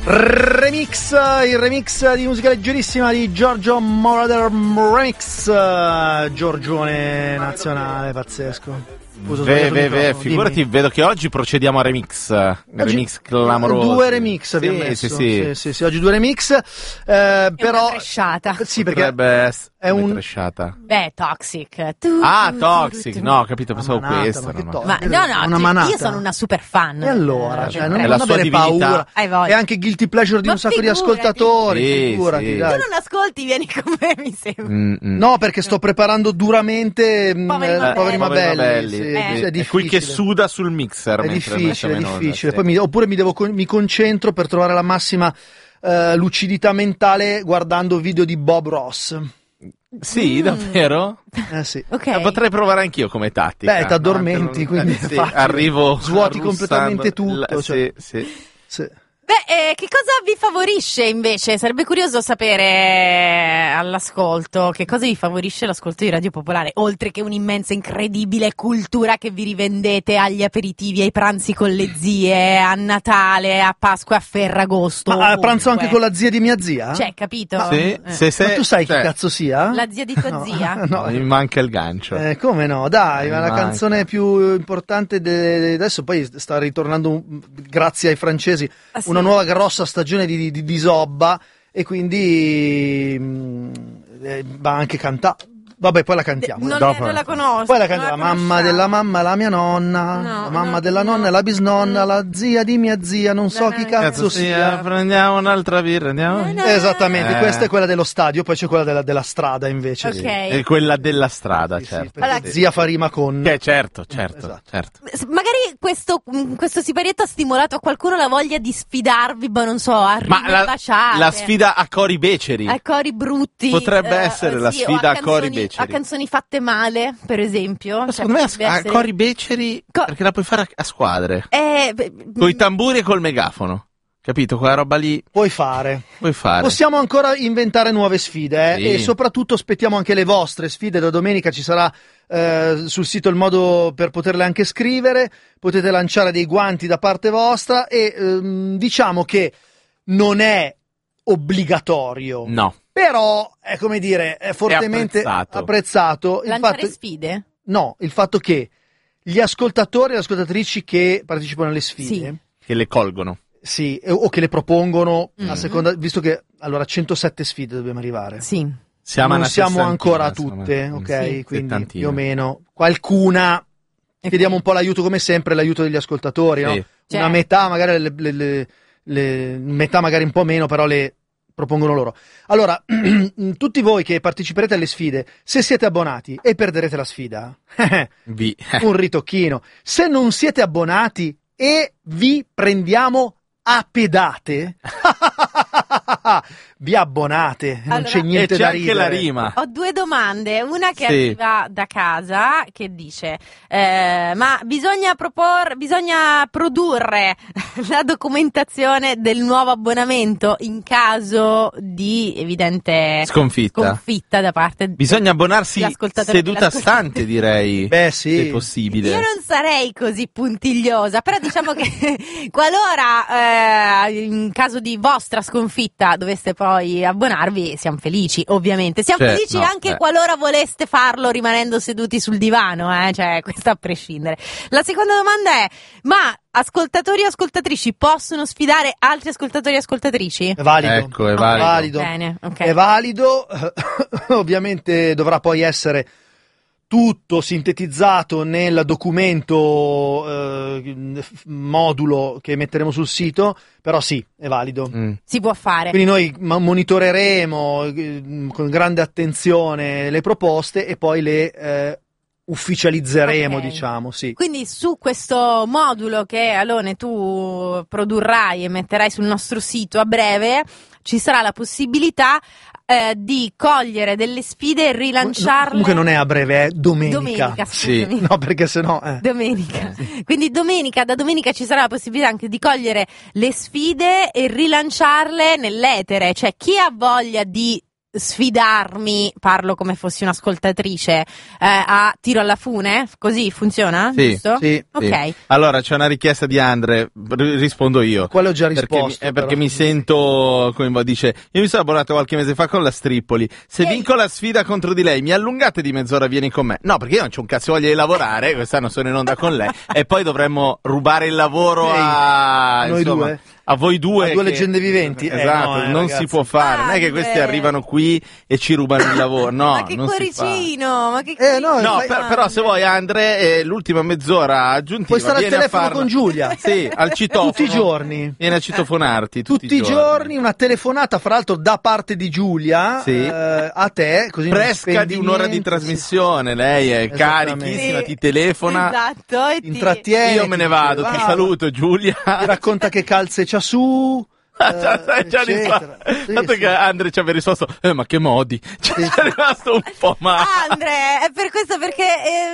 Il remix di musica leggerissima di Giorgio Moroder Remix, Giorgione nazionale, pazzesco. Figurati, vedo che oggi procediamo a remix clamoroso. 2 remix abbiamo messo. Sì, oggi 2 remix, però una tresciata. Sì, perché è un tresciata. Toxic. Toxic. No, ho capito, pensavo questo. No, io sono una super fan. E allora, non è la sua avere divinità. paura. È anche guilty pleasure di un sacco di ascoltatori. Figurati, sì. dai. Tu non ascolti, vieni con me, mi sembra. No, perché sto preparando duramente Poveri Mabelli. Sì, è difficile. Qui che suda sul mixer. È difficile. Poi mi concentro per trovare la massima lucidità mentale guardando video di Bob Ross. Sì, davvero? Sì. Okay. Potrei provare anch'io come tattica. Beh, t'addormenti, quindi sì, arrivo svuoti completamente tutto. Sì. Beh, che cosa vi favorisce invece? Sarebbe curioso sapere all'ascolto che cosa vi favorisce l'ascolto di Radio Popolare, oltre che un'immensa, incredibile cultura che vi rivendete agli aperitivi, ai pranzi con le zie, a Natale, a Pasqua, a Ferragosto. Ma a pranzo anche con la zia di mia zia? Cioè, capito? Sì, Ma tu sai chi cazzo sia? La zia di tua zia? No, mi manca il gancio. Come no? Dai, ma la canzone più importante adesso poi sta ritornando, grazie ai francesi, una nuova grossa stagione di Zobba, e quindi va anche cantata. Vabbè, poi la cantiamo. Non la conosco. Poi la cantiamo. La mamma della mamma, la mia nonna, la mamma della nonna, la bisnonna, la zia di mia zia, non so chi cazzo sia. Prendiamo un'altra birra, andiamo. Esattamente, questa è quella dello stadio, poi c'è quella della strada invece. Ok. È quella della strada, certo. Allora, zia fa rima con... certo. Magari questo siparietto ha stimolato a qualcuno la voglia di sfidarvi, non so, a baciare. La sfida a cori beceri. A cori brutti. Potrebbe essere la sfida a cori beceri. A canzoni fatte male, per esempio. Secondo me a cori beceri, perché la puoi fare a squadre. Con i tamburi e col megafono. Capito? Quella roba lì. Puoi fare. Possiamo ancora inventare nuove sfide, sì. E soprattutto aspettiamo anche le vostre sfide. Da domenica ci sarà sul sito il modo per poterle anche scrivere. Potete lanciare dei guanti da parte vostra e diciamo che non è obbligatorio. No. Però, è come dire, è fortemente apprezzato. Lanciare sfide? No, il fatto che gli ascoltatori e le ascoltatrici che partecipano alle sfide, che le colgono. Sì, o che le propongono a seconda, visto che allora 107 sfide dobbiamo arrivare. Sì. Non siamo ancora a tutte, ok? Sì, quindi più o meno qualcuna chiediamo un po' l'aiuto, come sempre, l'aiuto degli ascoltatori, no? Una metà magari metà magari un po' meno, però le propongono loro. Allora, tutti voi che parteciperete alle sfide, se siete abbonati e perderete la sfida, un ritocchino. Se non siete abbonati e vi prendiamo a pedate, vi abbonate, non c'è niente da ridere. C'è anche la rima. Ho 2 domande, una che arriva da casa che dice ma bisogna produrre la documentazione del nuovo abbonamento in caso di evidente sconfitta da parte bisogna abbonarsi seduta stante, direi. Beh, sì, se possibile. Io non sarei così puntigliosa, però diciamo che qualora in caso di vostra sconfitta doveste poi abbonarvi, siamo felici, ovviamente. Siamo felici anche qualora voleste farlo rimanendo seduti sul divano, cioè questo a prescindere. La seconda domanda è: ma ascoltatori e ascoltatrici possono sfidare altri ascoltatori e ascoltatrici? È valido. Ecco, è valido. Bene, okay. È valido, ovviamente dovrà poi essere tutto sintetizzato nel documento modulo che metteremo sul sito, però sì, è valido. Si può fare. Quindi noi monitoreremo con grande attenzione le proposte e poi le ufficializzeremo, diciamo, sì. Quindi su questo modulo che Alone tu produrrai e metterai sul nostro sito a breve ci sarà la possibilità di cogliere delle sfide e rilanciarle. Comunque non è a breve, è domenica. Domenica, scusami. No, perché sennò Domenica. Quindi da domenica ci sarà la possibilità anche di cogliere le sfide e rilanciarle nell'etere, cioè chi ha voglia di sfidarmi, parlo come fossi un'ascoltatrice, a tiro alla fune? Così funziona? Sì, giusto? Sì. Ok. Allora c'è una richiesta di Andre, rispondo io. Quello ho già risposto. Perché mi sento come dice, io mi sono abbonato qualche mese fa con la Stripoli, se vinco la sfida contro di lei mi allungate di mezz'ora, vieni con me. No, perché io non c'ho un cazzo voglia di lavorare, quest'anno sono in onda con lei e poi dovremmo rubare il lavoro a noi due. A voi due. A due leggende viventi. Esatto, non ragazzi. si può fare. Non è che questi arrivano qui e ci rubano il lavoro. No, ma che non cuoricino, ma che però se vuoi Andre, l'ultima mezz'ora aggiuntiva puoi stare al telefono con Giulia. Sì, al citofono. Tutti i giorni. Viene a citofonarti. Tutti i giorni una telefonata, fra l'altro da parte di Giulia, a te, così fresca di un'ora di trasmissione. Lei è carichissima, ti telefona. Esatto. E intrattiene. Io me ne vado, ti saluto Giulia. Ti racconta che calze c'ha su. Tanto che Andre ci aveva risposto ma che modi, c'è rimasto un po' male. Andre, è per questo, perché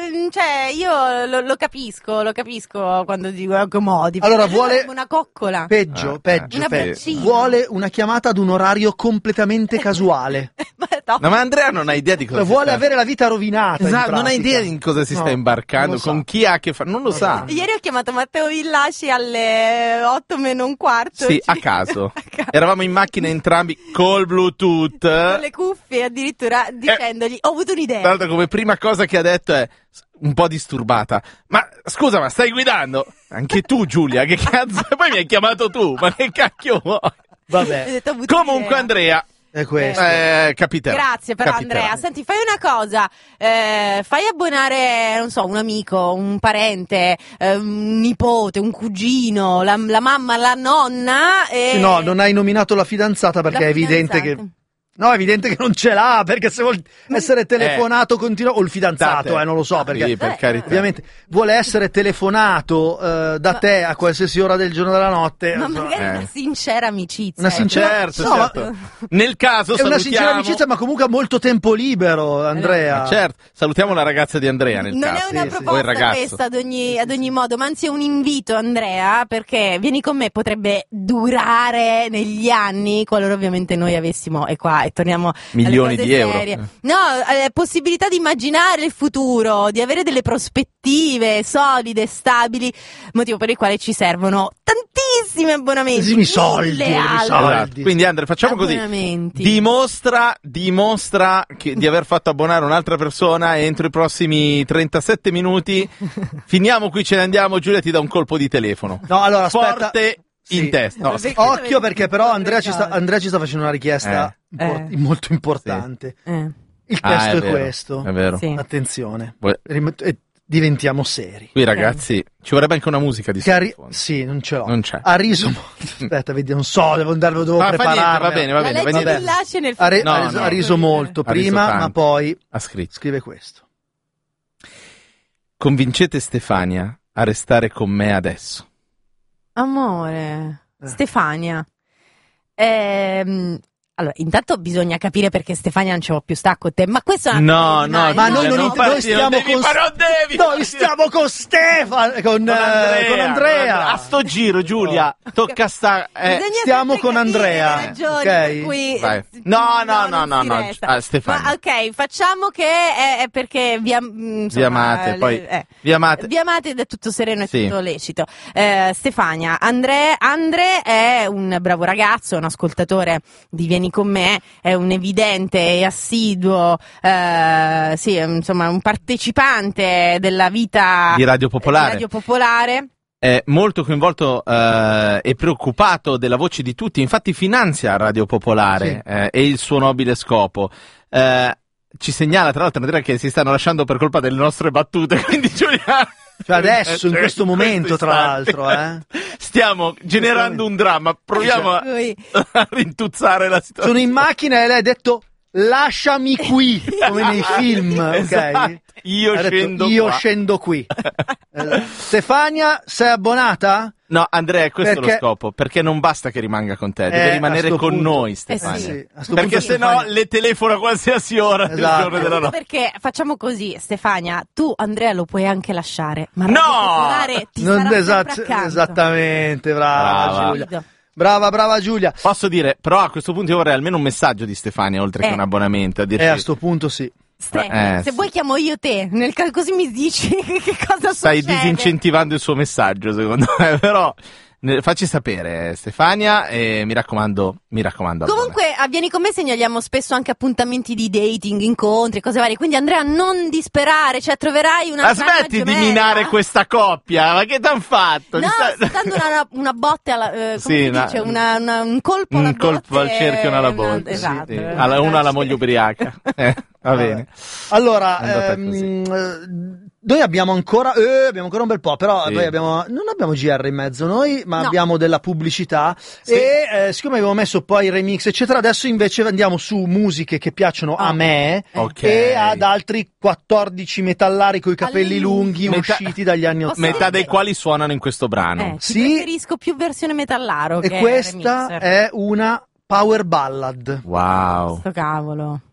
io lo capisco quando dico che modi. Allora vuole una coccola, peggio, una vuole una chiamata ad un orario completamente casuale. Ma Andrea non ha idea di cosa vuole avere la vita rovinata. Esatto, non ha idea di cosa si sta imbarcando, con chi ha che fare, non lo sa. Ieri ho chiamato Matteo Villaci alle 8:15. Sì, a caso. Eravamo in macchina entrambi col Bluetooth, con le cuffie addirittura, dicendogli ho avuto un'idea. Tra l'altro come prima cosa che ha detto è un po' disturbata, ma scusa, ma stai guidando? Anche tu Giulia, che cazzo? E poi mi hai chiamato tu, ma che cacchio vuoi? Vabbè. Comunque Andrea, è questo. Capiterà. Grazie però Andrea. Senti, fai una cosa, fai abbonare, non so, un amico, un parente, un nipote, un cugino, la mamma, la nonna e... Sì, no, non hai nominato la fidanzata perché è evidente che... No, è evidente che non ce l'ha, perché se vuol essere telefonato continua, o il fidanzato, non lo so, perché sì, per carità. Ovviamente vuole essere telefonato da te a qualsiasi ora del giorno e della notte. Ma magari una sincera amicizia. Una sincera, certo. Nel caso è una sincera amicizia, ma comunque ha molto tempo libero, Andrea. Certo, salutiamo la ragazza di Andrea nel non caso. Non è una proposta questa ad ogni modo, ma anzi è un invito, Andrea, perché vieni con me, potrebbe durare negli anni, qualora ovviamente noi avessimo, e qua e torniamo milioni di euro. No, possibilità di immaginare il futuro, di avere delle prospettive solide, stabili, motivo per il quale ci servono tantissimi abbonamenti, soldi. Quindi Andre, facciamo così, dimostra di aver fatto abbonare un'altra persona entro i prossimi 37 minuti. Finiamo qui, ce ne andiamo. Giulia ti dà un colpo di telefono. No, allora aspetta. Forte in testa. No, occhio, perché però Andrea ci sta facendo una richiesta molto importante. Il testo è questo. È vero. Sì. Attenzione. Diventiamo seri. Qui ragazzi ci vorrebbe anche una musica di sottofondo. Sì, non ce l'ho. Non c'è. Ha riso aspetta, vedi, non so, devo prepararmi. Va bene. Ha riso molto prima, ma poi scrive questo. Convincete Stefania a restare con me adesso. Amore, Stefania. Allora, intanto bisogna capire perché Stefania non ce l'ho più sta con te, ma questo è no, ma noi stiamo con Stefano, con Andrea. A sto giro, Giulia, tocca stiamo con Andrea. Ok. Qui, no, Stefania. Ma ok, facciamo che è perché vi amate ed è tutto sereno e tutto lecito. Stefania, Andre è un bravo ragazzo, un ascoltatore di Vieni con me, è un evidente e assiduo, insomma, un partecipante della vita di Radio Popolare. È molto coinvolto e preoccupato della voce di tutti, infatti finanzia Radio Popolare e il suo nobile scopo. Ci segnala tra l'altro Andrea che si stanno lasciando per colpa delle nostre battute, quindi Giulia... Cioè adesso, in questo momento, tra l'altro, stiamo generando un dramma, proviamo a rintuzzare la situazione. Sono in macchina e lei ha detto lasciami qui, come nei film, esatto. Ok? Io scendo qui. Stefania, sei abbonata? No, Andrea, questo è lo scopo, perché non basta che rimanga con te, deve rimanere con noi, Stefania. Perché se no le telefona qualsiasi ora del giorno della notte. Perché facciamo così, Stefania, tu Andrea lo puoi anche lasciare, ma no! ti sarà sempre accanto. Esattamente, brava Giulia. Brava Giulia. Posso dire, però a questo punto io vorrei almeno un messaggio di Stefania, oltre che un abbonamento. A dirci... a sto punto sì. Se vuoi chiamo io te, così mi dici che cosa Stai succede. disincentivando il suo messaggio, secondo me, però... Facci sapere, Stefania, e mi raccomando. Comunque a Vieni con me segnaliamo spesso anche appuntamenti di dating, incontri, cose varie, quindi Andrea non disperare, cioè troverai una smetti di minare questa coppia, ma che t'han fatto? No, sto dando una botte alla come si dice, un colpo alla botte. Un colpo al cerchio alla botte. Esatto. Sì. Una alla moglie ubriaca. Va bene. Allora, noi abbiamo ancora un bel po', però sì. Noi non abbiamo GR in mezzo noi, ma abbiamo della pubblicità e siccome avevo messo poi il remix eccetera, adesso invece andiamo su musiche che piacciono a me e ad altri 14 metallari coi capelli lunghi usciti dagli anni 80. Metà dei quali suonano in questo brano. Preferisco più versione metallaro e che questa è una power ballad. Wow. Sto cavolo.